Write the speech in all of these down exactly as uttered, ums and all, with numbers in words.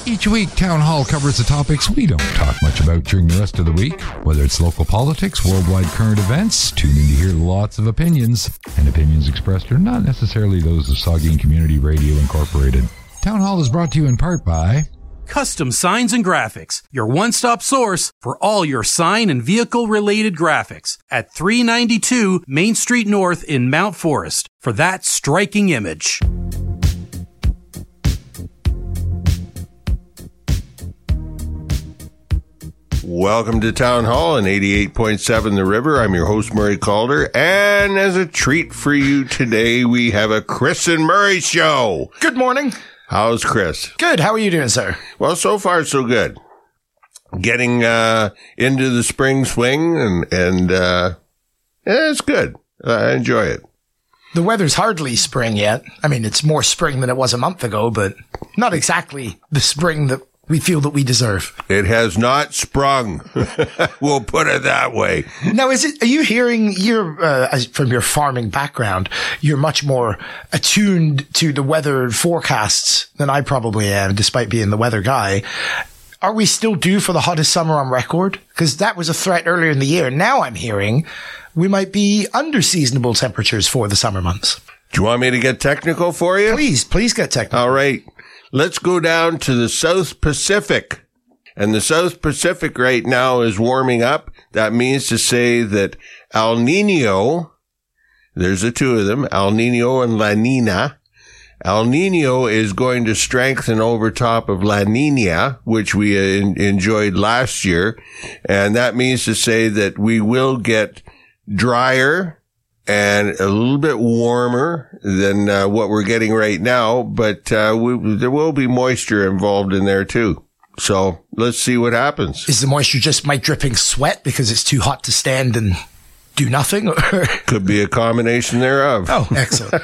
Each week, Town Hall covers the topics we don't talk much about during the rest of the week. Whether it's local politics, worldwide current events, tune in to hear lots of opinions. And opinions expressed are not necessarily those of Saugeen Community Radio Incorporated. Town Hall is brought to you in part by Custom Signs and Graphics, your one-stop source for all your sign and vehicle-related graphics at three ninety-two Main Street North in Mount Forest for that striking image. Welcome to Town Hall on eighty-eight point seven The River. I'm your host, Murray Calder, and as a treat for you today, we have a Chris and Murray show. Good morning. How's Chris? Good. How are you doing, sir? Well, so far, so good. Getting uh, into the spring swing, and, and uh, yeah, it's good. I enjoy it. The weather's hardly spring yet. I mean, it's more spring than it was a month ago, but not exactly the spring that we feel that we deserve. It has not sprung. We'll put it that way. Now, is it, are you hearing, you're, uh, as, from your farming background, you're much more attuned to the weather forecasts than I probably am, despite being the weather guy. Are we still due for the hottest summer on record? Because that was a threat earlier in the year. Now I'm hearing we might be under seasonable temperatures for the summer months. Do you want me to get technical for you? Please, please get technical. All right. Let's go down to the South Pacific. And the South Pacific right now is warming up. That means to say that El Nino, there's the two of them, El Nino and La Nina. El Nino is going to strengthen over top of La Nina, which we uh, enjoyed last year. And that means to say that we will get drier and a little bit warmer than uh, what we're getting right now, but uh, we, there will be moisture involved in there too. So let's see what happens. Is the moisture just my dripping sweat because it's too hot to stand and do nothing? Or could be a combination thereof. Oh, excellent.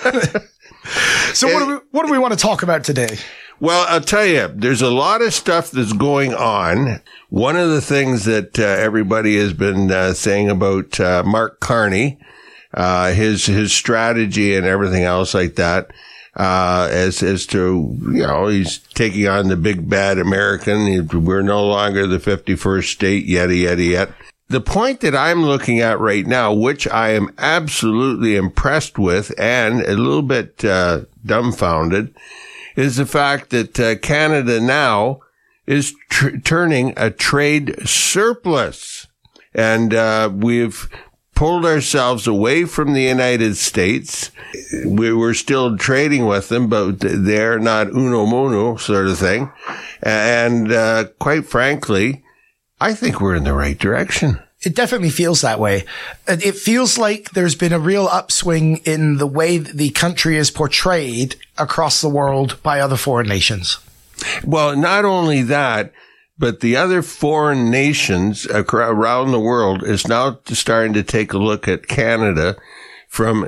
So what do we what do we want to talk about today? Well, I'll tell you, there's a lot of stuff that's going on. One of the things that uh, everybody has been uh, saying about uh, Mark Carney, Uh, his, his strategy and everything else like that, uh, as, as to, you know, he's taking on the big bad American. He, we're no longer the fifty-first state, yada, yada, yada. The point that I'm looking at right now, which I am absolutely impressed with and a little bit, uh, dumbfounded, is the fact that, uh, Canada now is tr- turning a trade surplus. And, uh, we've, pulled ourselves away from the United States. We were still trading with them, but they're not uno mono sort of thing. And uh, quite frankly, I think we're in the right direction. It definitely feels that way. It feels like there's been a real upswing in the way that the country is portrayed across the world by other foreign nations. Well, not only that, but the other foreign nations around the world is now starting to take a look at Canada from,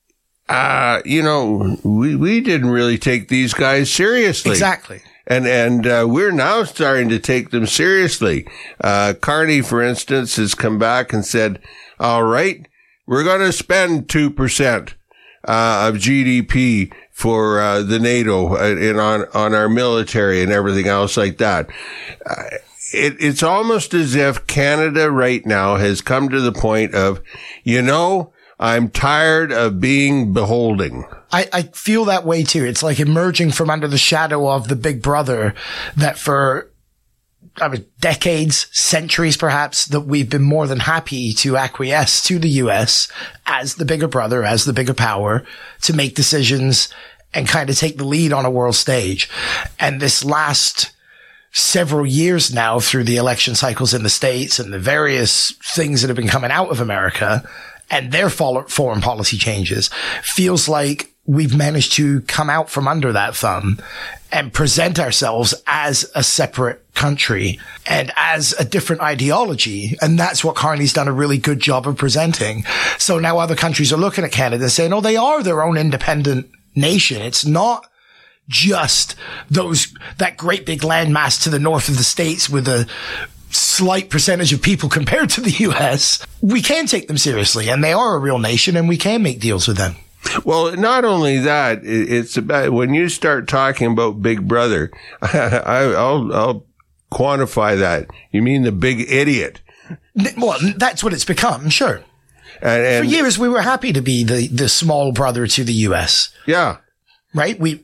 uh, you know, we, we didn't really take these guys seriously. Exactly. And, and, uh, we're now starting to take them seriously. Uh, Carney, for instance, has come back and said, all right, we're going to spend two percent, uh, of G D P for uh, the NATO and on on our military and everything else like that. Uh, it, it's almost as if Canada right now has come to the point of, you know, I'm tired of being beholding. I, I feel that way too. It's like emerging from under the shadow of the big brother that for I mean, decades, centuries perhaps, that we've been more than happy to acquiesce to the U S as the bigger brother, as the bigger power, to make decisions and kind of take the lead on a world stage. And this last several years now, through the election cycles in the States and the various things that have been coming out of America and their foreign policy changes, feels like we've managed to come out from under that thumb and present ourselves as a separate country and as a different ideology. And that's what Carney's done a really good job of presenting. So now other countries are looking at Canada saying, oh, they are their own independent nation. It's not just those, that great big landmass to the north of the States with a slight percentage of people compared to the U S. We can take them seriously, and they are a real nation, and we can make deals with them. Well, not only that, it's about when you start talking about Big Brother, I, I'll, I'll quantify that. You mean the big idiot? Well, that's what it's become, sure. And, and For years, we were happy to be the, the small brother to the U S. Yeah. Right? We,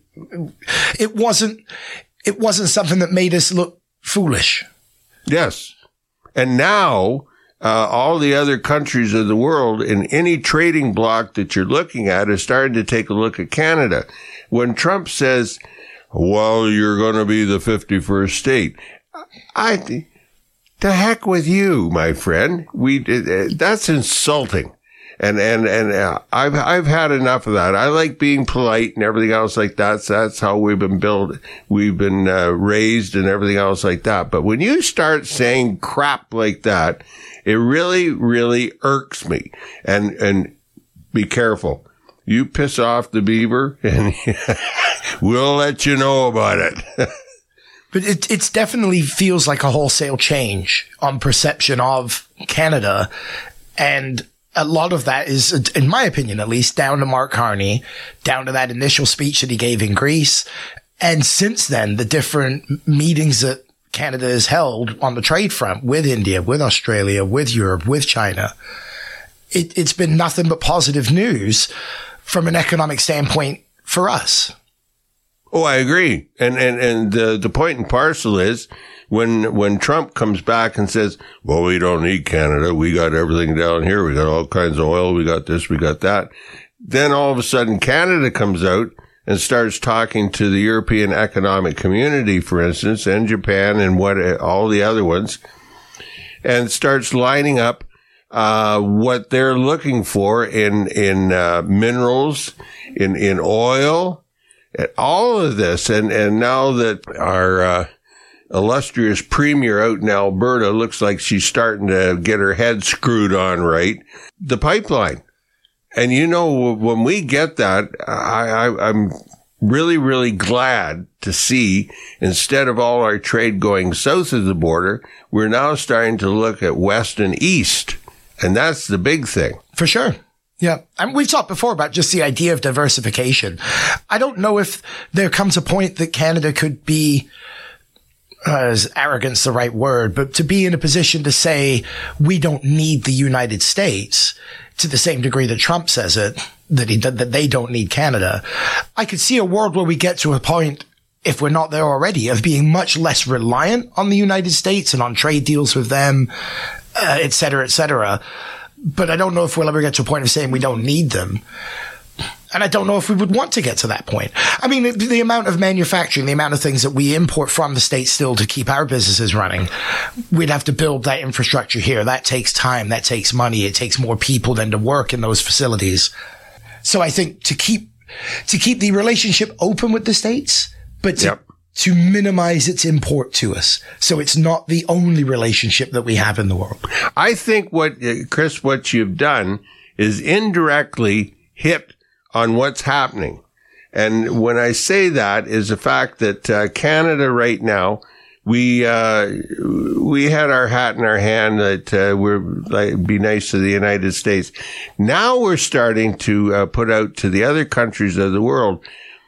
it wasn't, it wasn't something that made us look foolish. Yes. And now, uh, all the other countries of the world in any trading bloc that you're looking at is starting to take a look at Canada. When Trump says, well, you're going to be the fifty-first state, I, the heck with you, my friend. We, that's insulting. And, and, and uh, I've, I've had enough of that. I like being polite and everything else like that. So that's how we've been built. We've been uh, raised and everything else like that. But when you start saying crap like that, it really, really irks me. And, and be careful. You piss off the beaver and we'll let you know about it. But it it's definitely feels like a wholesale change on perception of Canada. And a lot of that is, in my opinion at least, down to Mark Carney, down to that initial speech that he gave in Greece. And since then, the different meetings that Canada has held on the trade front with India, with Australia, with Europe, with China, it, it's been nothing but positive news from an economic standpoint for us. Oh, I agree. And, and, and the, the point and parcel is when, when Trump comes back and says, well, we don't need Canada. We got everything down here. We got all kinds of oil. We got this. We got that. Then all of a sudden Canada comes out and starts talking to the European Economic Community, for instance, and Japan and what, all the other ones, and starts lining up, uh, what they're looking for in, in, uh, minerals, in, in oil, all of this. And, and now that our, uh, illustrious premier out in Alberta looks like she's starting to get her head screwed on right, the pipeline. And you know, when we get that, I, I, I'm really, really glad to see instead of all our trade going south of the border, we're now starting to look at west and east. And that's the big thing. For sure. Yeah. And we've talked before about just the idea of diversification. I don't know if there comes a point that Canada could be, uh, is arrogance the right word, but to be in a position to say we don't need the United States to the same degree that Trump says it, that he that they don't need Canada. I could see a world where we get to a point, if we're not there already, of being much less reliant on the United States and on trade deals with them, uh, et cetera, et cetera. But I don't know if we'll ever get to a point of saying we don't need them. And I don't know if we would want to get to that point. I mean, the, the amount of manufacturing, the amount of things that we import from the States still to keep our businesses running, we'd have to build that infrastructure here. That takes time. That takes money. It takes more people than to work in those facilities. So I think to keep, to keep the relationship open with the States, but to, yep. to minimize its import to us. So it's not the only relationship that we have in the world. I think what, Chris, what you've done is indirectly hit on what's happening. And when I say that is the fact that uh, Canada right now, we uh, we had our hat in our hand that uh, we're like be nice to the United States. Now we're starting to uh, put out to the other countries of the world,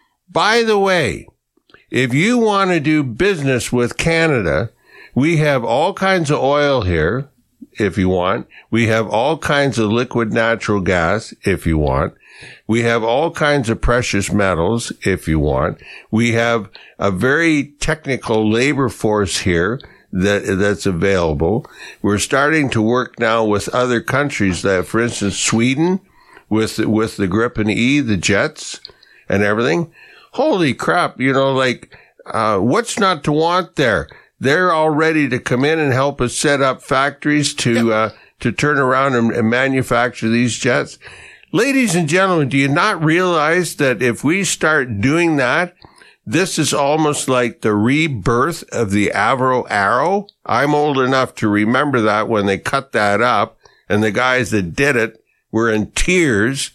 by the way, if you want to do business with Canada, we have all kinds of oil here, if you want. We have all kinds of liquid natural gas, if you want. We have all kinds of precious metals, if you want. We have a very technical labor force here that that's available. We're starting to work now with other countries that, for instance, Sweden, with with the Gripen E, the jets and everything. Holy crap, you know, like, uh, what's not to want there? They're all ready to come in and help us set up factories to, uh, to turn around and, and manufacture these jets. Ladies and gentlemen, do you not realize that if we start doing that, this is almost like the rebirth of the Avro Arrow? I'm old enough to remember that when they cut that up and the guys that did it were in tears.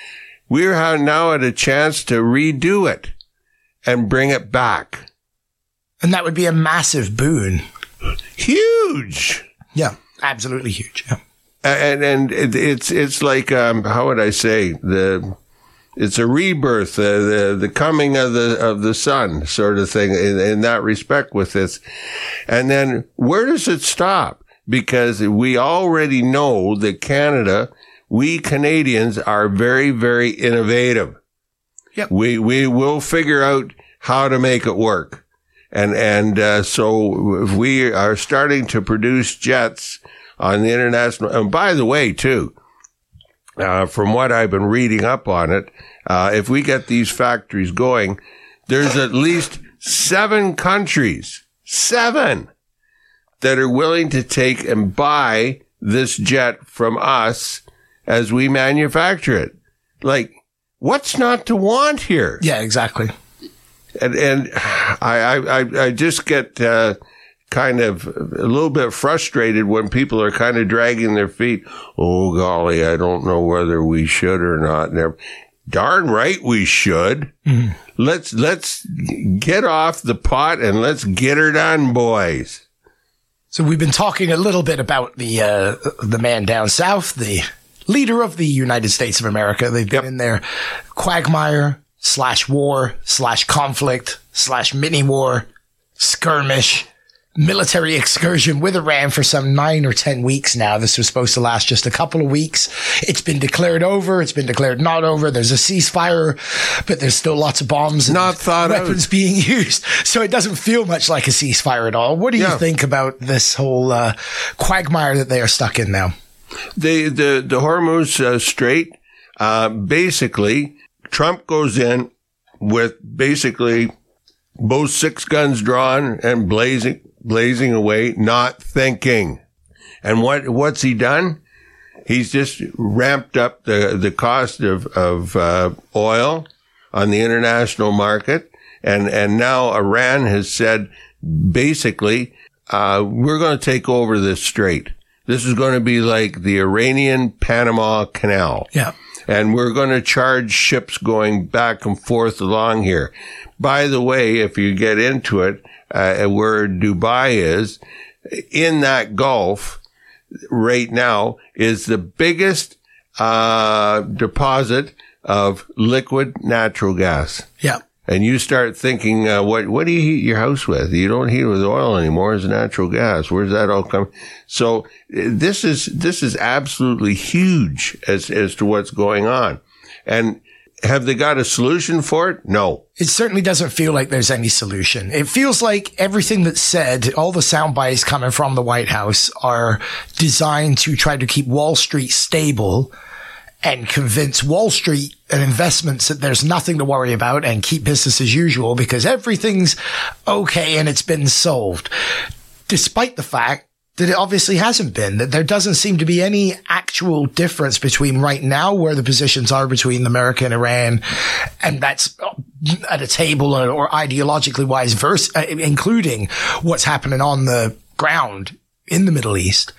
We're now at a chance to redo it and bring it back. And that would be a massive boon. Huge. Yeah, absolutely huge. Yeah. And, and it's, it's like, um, how would I say, the, It's a rebirth, uh, the the coming of the of the sun, sort of thing, in, in that respect with this. And then where does it stop? Because we already know that Canada, we Canadians are very, very innovative. Yep. We we will figure out how to make it work. And and uh, so we are starting to produce jets on the international. And by the way, too, uh, from what I've been reading up on it, uh, if we get these factories going, there's at least seven countries, seven, that are willing to take and buy this jet from us as we manufacture it. Like, what's not to want here? Yeah, exactly. And and I I I just get uh, kind of a little bit frustrated when people are kind of dragging their feet. Oh golly, I don't know whether we should or not. And darn right we should. Mm-hmm. Let's let's get off the pot and let's get her done, boys. So we've been talking a little bit about the uh, the man down south, the leader of the United States of America. They've been yep. in their quagmire slash war slash conflict slash mini war skirmish military excursion with Iran for some nine or ten weeks now. This was supposed to last just a couple of weeks. It's been declared over. It's been declared not over. There's a ceasefire, but there's still lots of bombs and not thought weapons out. being used. So it doesn't feel much like a ceasefire at all. What do yeah. you think about this whole uh, quagmire that they are stuck in now? The the the Hormuz uh, Strait, uh, basically, Trump goes in with basically both six guns drawn and blazing blazing away, not thinking. And what what's he done? He's just ramped up the the cost of of uh, oil on the international market, and and now Iran has said basically uh, we're going to take over this strait. This is going to be like the Iranian-Panama Canal. Yeah. And we're going to charge ships going back and forth along here. By the way, if you get into it, uh, where Dubai is, in that Gulf right now is the biggest uh deposit of liquid natural gas. Yeah. And you start thinking, uh, what, what do you heat your house with? You don't heat it with oil anymore. It's natural gas. Where's that all come? So this is, this is absolutely huge as, as to what's going on. And have they got a solution for it? No. It certainly doesn't feel like there's any solution. It feels like everything that's said, all the sound bites coming from the White House are designed to try to keep Wall Street stable and convince Wall Street and investments that there's nothing to worry about and keep business as usual because everything's okay and it's been solved. Despite the fact that it obviously hasn't been, that there doesn't seem to be any actual difference between right now where the positions are between America and Iran, and that's at a table or, or ideologically wise, verse, uh, including what's happening on the ground in the Middle East.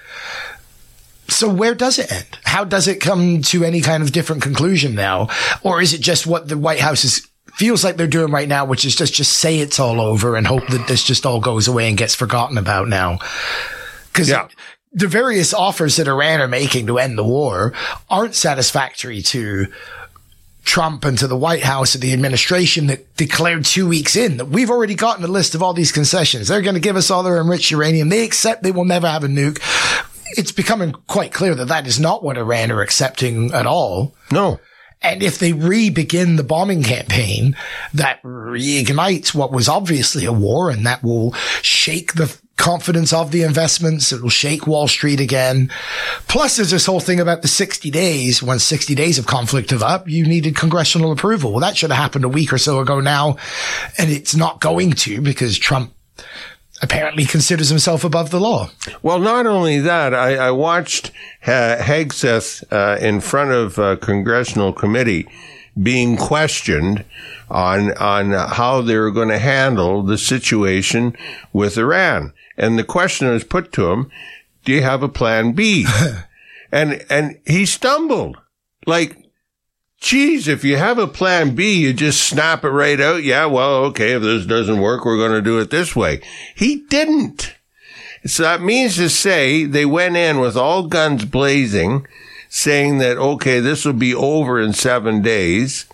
So where does it end? How does it come to any kind of different conclusion now? Or is it just what the White House is, feels like they're doing right now, which is just, just say it's all over and hope that this just all goes away and gets forgotten about now? Because yeah. the various offers that Iran are making to end the war aren't satisfactory to Trump and to the White House and the administration that declared two weeks in that we've already gotten a list of all these concessions. They're going to give us all their enriched uranium. They accept they will never have a nuke. It's becoming quite clear that that is not what Iran are accepting at all. No. And if they re-begin the bombing campaign, that reignites what was obviously a war, and that will shake the confidence of the investments. It will shake Wall Street again. Plus, there's this whole thing about the sixty days. When sixty days of conflict have up, you needed congressional approval. Well, that should have happened a week or so ago now, and it's not going to because Trump apparently considers himself above the law. Well, not only that, I, I watched uh, Hegseth uh, in front of a congressional committee being questioned on on how they were going to handle the situation with Iran. And the question was put to him, do you have a plan B? and and he stumbled. Like, geez, if you have a plan B, you just snap it right out. Yeah, well, okay, if this doesn't work, we're going to do it this way. He didn't. So that means to say they went in with all guns blazing, saying that, okay, this will be over in seven days.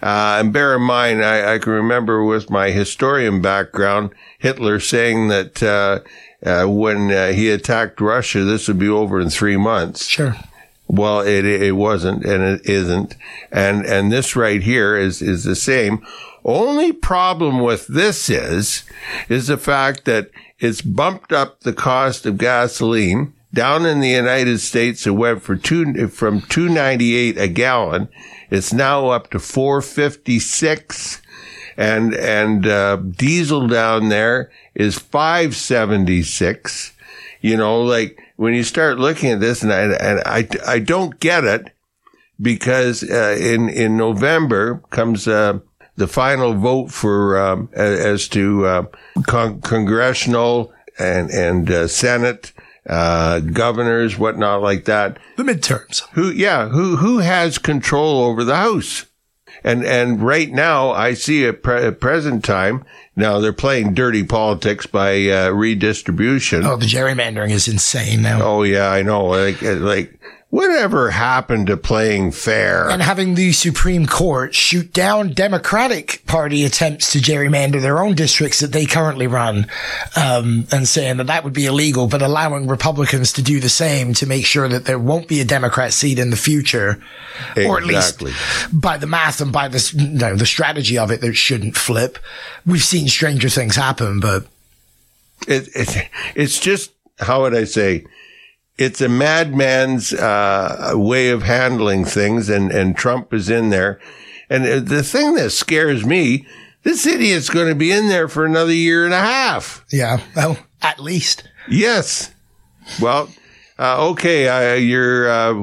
Uh, and bear in mind, I, I can remember with my historian background, Hitler saying that uh, uh, when uh, he attacked Russia, this would be over in three months. Sure. Well, it it wasn't, and it isn't. And and this right here is is the same. Only problem with this is is the fact that it's bumped up the cost of gasoline. Down in the United States, it went for two from two ninety-eight a gallon. It's now up to four fifty-six, and and uh, diesel down there is five seventy-six. You know, like when you start looking at this, and I and I, I don't get it, because uh, in in November comes uh, the final vote for um, as to uh, con- congressional and and uh, Senate. Uh, governors, whatnot like that. The midterms. Who, yeah, who, who has control over the House? And, and right now I see at, pre- at present time, now they're playing dirty politics by, uh, redistribution. Oh, the gerrymandering is insane now. Oh yeah, I know. Like, like, whatever happened to playing fair? And having the Supreme Court shoot down Democratic Party attempts to gerrymander their own districts that they currently run, um, and saying that that would be illegal, but allowing Republicans to do the same to make sure that there won't be a Democrat seat in the future. Exactly. Or at least by the math and by the, you know, the strategy of it, that shouldn't flip. We've seen stranger things happen, but it, it it's just, how would I say, it's a madman's uh, way of handling things, and, and Trump is in there. And the thing that scares me, this idiot's going to be in there for another year and a half. Yeah, well, at least. Yes. Well, uh, okay, uh, you're uh,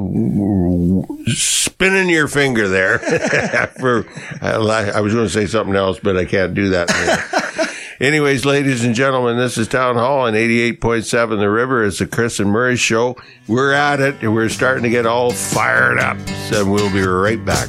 spinning your finger there. for uh, I was going to say something else, but I can't do that anymore. Anyways, ladies and gentlemen, this is Town Hall on eighty-eight point seven The River. It's the Chris and Murray Show. We're at it, and we're starting to get all fired up. So we'll be right back.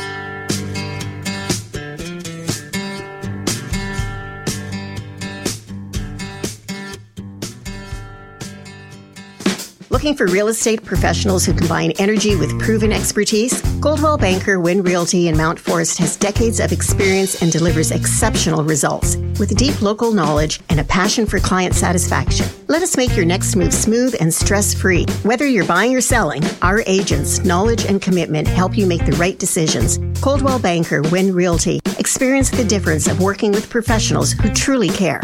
Looking for real estate professionals who combine energy with proven expertise? Goldwell Banker Wynn Realty in Mount Forest has decades of experience and delivers exceptional results with deep local knowledge and a passion for client satisfaction. Let us make your next move smooth and stress-free. Whether you're buying or selling, our agents' knowledge and commitment help you make the right decisions. Coldwell Banker Wynn Realty. Experience the difference of working with professionals who truly care.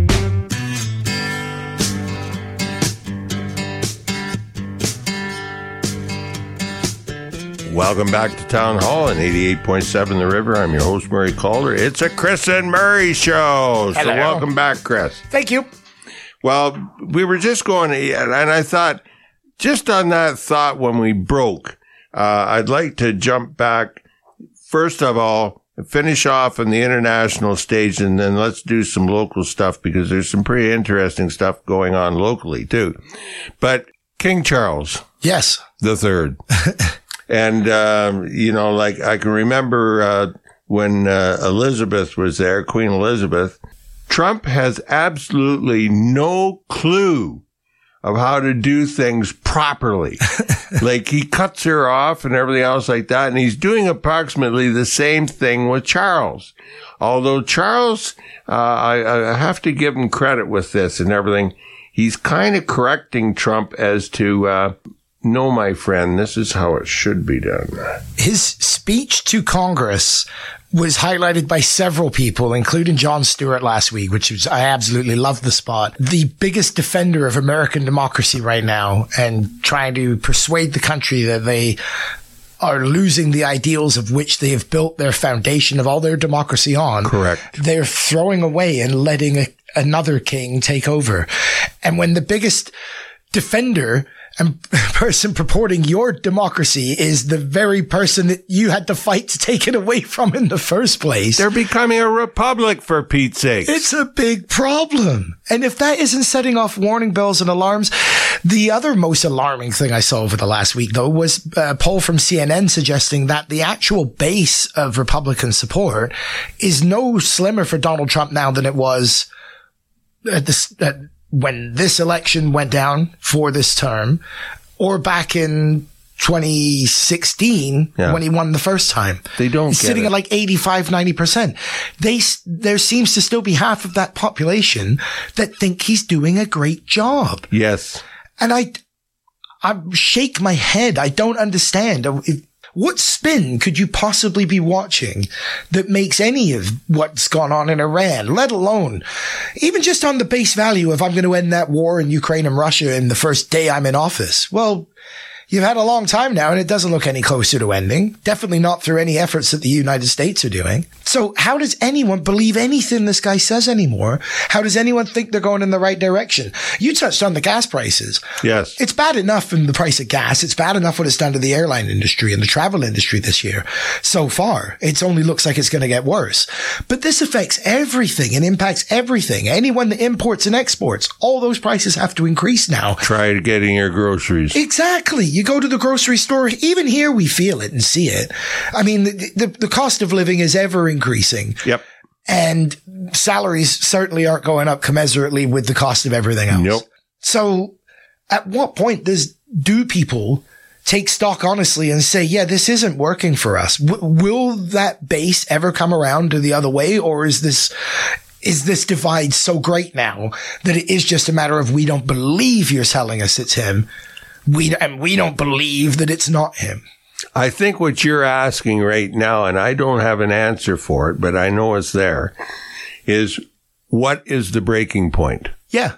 Welcome back to Town Hall on eighty-eight point seven The River. I'm your host, Murray Calder. It's a Chris and Murray show. So Hello. welcome back, Chris. Thank you. Well, we were just going, and I thought, just on that thought when we broke, uh, I'd like to jump back, first of all, finish off on the international stage, and then let's do some local stuff, because there's some pretty interesting stuff going on locally, too. But King Charles. Yes. The Third. And, um, you know, like I can remember uh, when uh, Elizabeth was there, Queen Elizabeth, Trump has absolutely no clue of how to do things properly. Like, he cuts her off and everything else like that. And he's doing approximately the same thing with Charles. Although Charles, uh, I, I have to give him credit with this and everything. He's kind of correcting Trump as to, uh, no, my friend, this is how it should be done. His speech to Congress was highlighted by several people, including Jon Stewart last week, which was, I absolutely love the spot. The biggest defender of American democracy right now, and trying to persuade the country that they are losing the ideals of which they have built their foundation of all their democracy on. Correct. They're throwing away and letting a, another king take over. And when the biggest defender and person purporting your democracy is the very person that you had to fight to take it away from in the first place. They're becoming a republic, for Pete's sake. It's a big problem. And if that isn't setting off warning bells and alarms, the other most alarming thing I saw over the last week, though, was a poll from C N N suggesting that the actual base of Republican support is no slimmer for Donald Trump now than it was at this, at when this election went down for this term, or back in twenty sixteen yeah. when he won the first time. They don't He's get sitting it. at like eighty-five, ninety percent. They, there seems to still be half of that population that think he's doing a great job. Yes. And I, I shake my head. I don't understand. What spin could you possibly be watching that makes any of what's gone on in Iran, let alone even just on the base value of I'm going to end that war in Ukraine and Russia in the first day I'm in office? Well, you've had a long time now, and it doesn't look any closer to ending. Definitely not through any efforts that the United States are doing. So how does anyone believe anything this guy says anymore? How does anyone think they're going in the right direction? You touched on the gas prices. Yes. It's bad enough in the price of gas. It's bad enough what it's done to the airline industry and the travel industry this year. So far, it only looks like it's going to get worse. But this affects everything and impacts everything. Anyone that imports and exports, all those prices have to increase now. Try getting your groceries. Exactly. You go to the grocery store, even here we feel it and see it. I mean, the, the, the cost of living is ever increasing. Yep. And salaries certainly aren't going up commensurately with the cost of everything else. Nope. So at what point does, do people take stock honestly and say, yeah, this isn't working for us? W- will that base ever come around to the other way? Or is this, is this divide so great now that it is just a matter of we don't believe you're telling us it's him? We, and we don't believe that it's not him. I think what you're asking right now, and I don't have an answer for it, but I know it's there, is what is the breaking point? Yeah.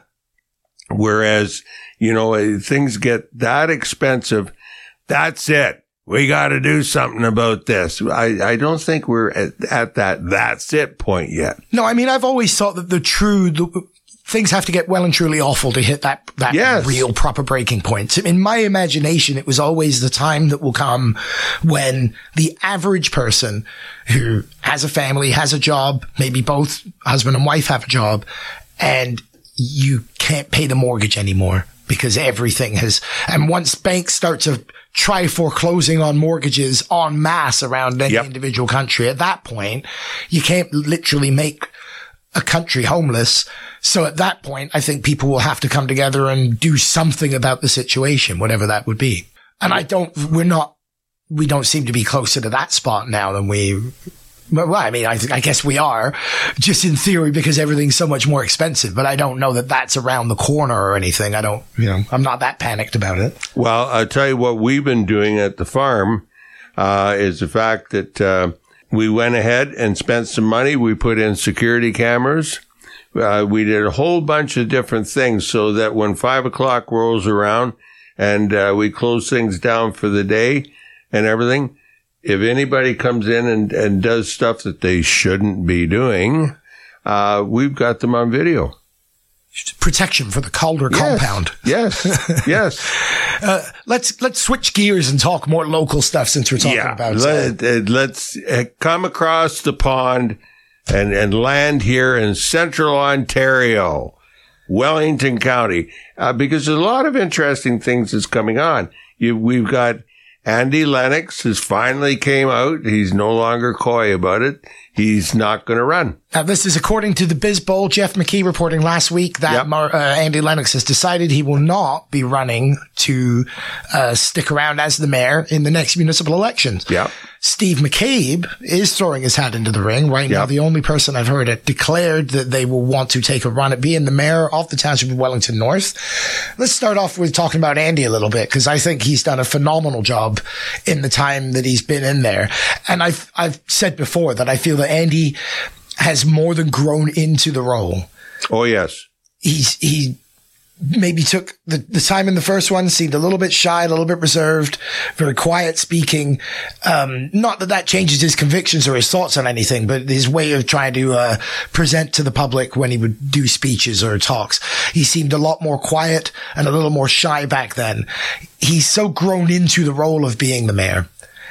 Whereas, you know, things get that expensive. That's it. We got to do something about this. I, I don't think we're at, at that that's it point yet. No, I mean, I've always thought that the true, the, things have to get well and truly awful to hit that, that yes. real proper breaking point. In my imagination, it was always the time that will come when the average person who has a family, has a job, maybe both husband and wife have a job, and you can't pay the mortgage anymore because everything has, and once banks start to try foreclosing on mortgages en masse around any yep. individual country, at that point, you can't literally make a country homeless. So at that point, I think people will have to come together and do something about the situation, whatever that would be. And I don't, we're not, we don't seem to be closer to that spot now than we, well, I mean, I, I guess we are just in theory because everything's so much more expensive, but I don't know that that's around the corner or anything. I don't, you know, I'm not that panicked about it. Well, I'll tell you what we've been doing at the farm, uh, is the fact that, uh, we went ahead and spent some money. We put in security cameras. Uh, we did a whole bunch of different things so that when five o'clock rolls around and uh, we close things down for the day and everything, if anybody comes in and, and does stuff that they shouldn't be doing, uh, we've got them on video. Protection for the Calder yes. compound. Yes, yes. uh, let's let's switch gears and talk more local stuff since we're talking yeah, about. Let, uh, let's uh, come across the pond and and land here in Central Ontario, Wellington County, uh, because there's a lot of interesting things that's coming on. You, we've got Andy Lennox has finally came out. He's no longer coy about it. He's not going to run. Now, this is according to the BizBowl. Jeff McKee reporting last week that yep. Mar- uh, Andy Lennox has decided he will not be running to uh, stick around as the mayor in the next municipal elections. Yeah. Steve McCabe is throwing his hat into the ring. Right now, yep. the only person I've heard it declared that they will want to take a run at being the mayor of the township of Wellington North. Let's start off with talking about Andy a little bit, because I think he's done a phenomenal job in the time that he's been in there. And I've, I've said before that I feel that Andy has more than grown into the role. Oh, yes. He's, he maybe took the, the time in the first one, seemed a little bit shy, a little bit reserved, very quiet speaking. Um, not that that changes his convictions or his thoughts on anything, but his way of trying to, uh, present to the public when he would do speeches or talks. He seemed a lot more quiet and a little more shy back then. He's so grown into the role of being the mayor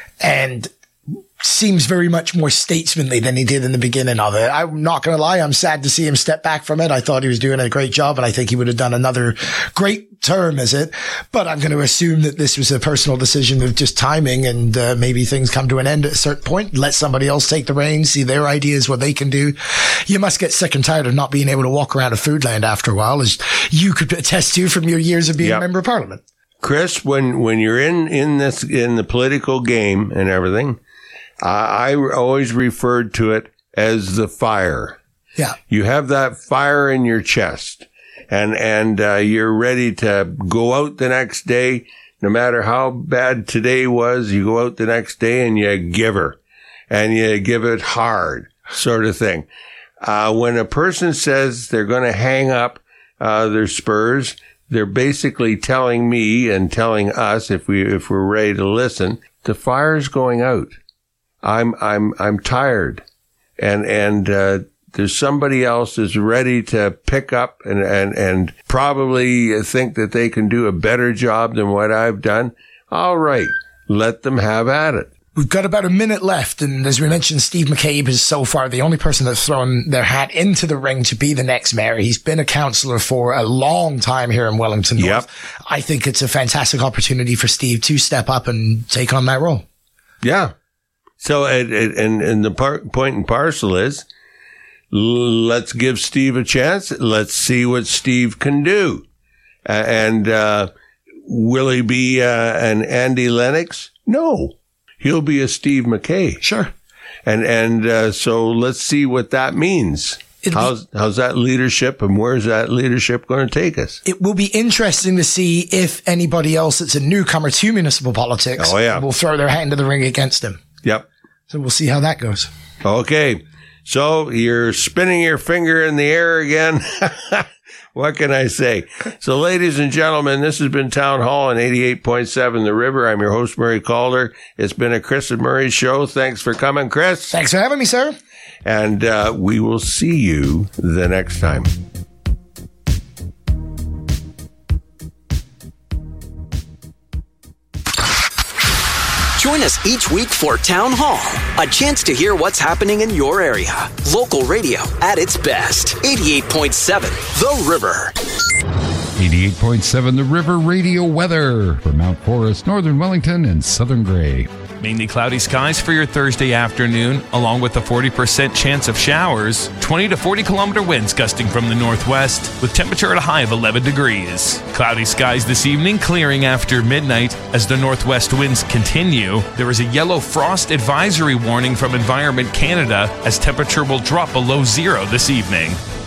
and seems very much more statesmanly than he did in the beginning of it. I'm not going to lie. I'm sad to see him step back from it. I thought he was doing a great job, and I think he would have done another great term as it. But I'm going to assume that this was a personal decision of just timing, and uh, maybe things come to an end at a certain point. Let somebody else take the reins, see their ideas, what they can do. You must get sick and tired of not being able to walk around a Foodland after a while, as you could attest to from your years of being yep. a member of parliament. Chris, when, when you're in, in this, in the political game and everything, I, I always referred to it as the fire. Yeah. You have that fire in your chest and, and, uh, you're ready to go out the next day. No matter how bad today was, you go out the next day and you give her and you give it hard sort of thing. Uh, when a person says they're going to hang up, uh, their spurs, they're basically telling me and telling us, if we, if we're ready to listen, the fire's going out. I'm, I'm, I'm tired. And, and, uh, there's somebody else is ready to pick up and, and, and probably think that they can do a better job than what I've done. All right. Let them have at it. We've got about a minute left, and as we mentioned, Steve McCabe is so far the only person that's thrown their hat into the ring to be the next mayor. He's been a councillor for a long time here in Wellington North. Yep. I think it's a fantastic opportunity for Steve to step up and take on that role. Yeah. So, and, and, and the par- point and parcel is, let's give Steve a chance. Let's see what Steve can do. Uh, and uh, will he be uh, an Andy Lennox? No. He'll be a Steve McKay. Sure. And and uh, so let's see what that means. It'll how's, be, how's that leadership and where's that leadership going to take us? It will be interesting to see if anybody else that's a newcomer to municipal politics oh, yeah. will throw their hat into the ring against him. Yep. So we'll see how that goes. Okay. So you're spinning your finger in the air again. What can I say? So, ladies and gentlemen, this has been Town Hall on eighty-eight point seven The River. I'm your host, Murray Calder. It's been a Chris and Murray show. Thanks for coming, Chris. Thanks for having me, sir. And uh, we will see you the next time. Join us each week for Town Hall, a chance to hear what's happening in your area. Local radio at its best. eighty-eight point seven The River. eighty-eight point seven The River radio weather for Mount Forest, Northern Wellington, and Southern Grey. Mainly cloudy skies for your Thursday afternoon, along with a forty percent chance of showers. twenty to forty kilometer winds gusting from the northwest, with temperature at a high of eleven degrees. Cloudy skies this evening, clearing after midnight as the northwest winds continue. There is a yellow frost advisory warning from Environment Canada as temperature will drop below zero this evening.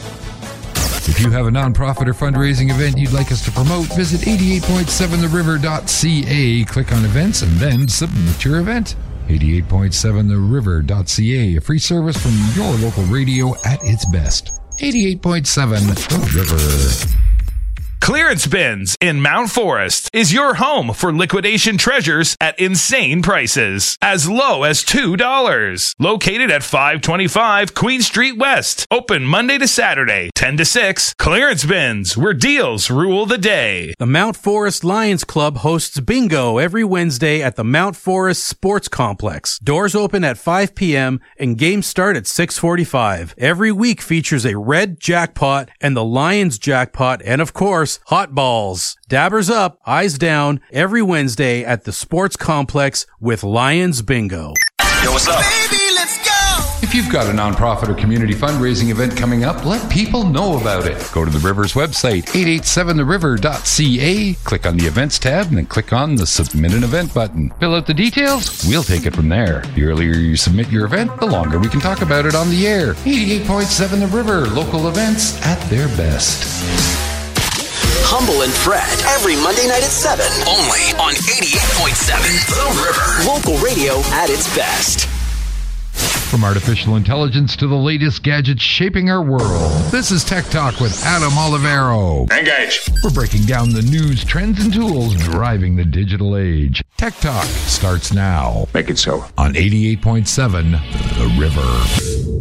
If you have a nonprofit or fundraising event you'd like us to promote, visit eighty-eight point seven the river dot c a, click on events, and then submit your event. eighty-eight point seven the river dot c a, a free service from your local radio at its best. eighty-eight point seven The River. Clearance Bins in Mount Forest is your home for liquidation treasures at insane prices, as low as two dollars. Located at five twenty-five Queen Street West. Open Monday to Saturday, ten to six. Clearance Bins, where deals rule the day. The Mount Forest Lions Club hosts bingo every Wednesday at the Mount Forest Sports Complex. Doors open at five p.m. and games start at six forty-five. Every week features a red jackpot and the Lions jackpot, and of course, hot balls. Dabbers up, eyes down, every Wednesday at the Sports Complex with Lions Bingo. Yo, what's up? Baby, let's go! If you've got a nonprofit or community fundraising event coming up, let people know about it. Go to the River's website, eight eighty-seven the river dot c a, click on the events tab, and then click on the Submit an Event button. Fill out the details, we'll take it from there. The earlier you submit your event, the longer we can talk about it on the air. eighty-eight point seven The River, local events at their best. Humble and Fred, every Monday night at seven, only on eighty-eight point seven The River. Local radio at its best. From artificial intelligence to the latest gadgets shaping our world, this is Tech Talk with Adam Olivero. Engage. We're breaking down the news, trends, and tools driving the digital age. Tech Talk starts now. Make it so. On eighty-eight point seven The River.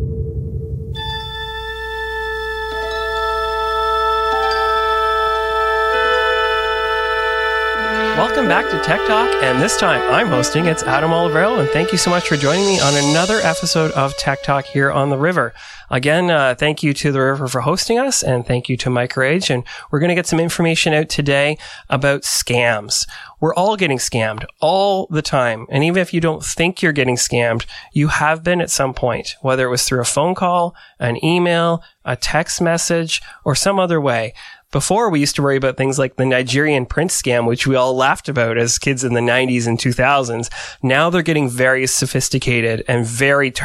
Welcome back to Tech Talk, and this time I'm hosting. It's Adam Olivero, and thank you so much for joining me on another episode of Tech Talk here on The River. Again, uh, thank you to The River for hosting us, and thank you to Mike Rage, and we're going to get some information out today about scams. We're all getting scammed all the time, and even if you don't think you're getting scammed, you have been at some point, whether it was through a phone call, an email, a text message, or some other way. Before, we used to worry about things like the Nigerian prince scam, which we all laughed about as kids in the nineties and two thousands. Now they're getting very sophisticated and very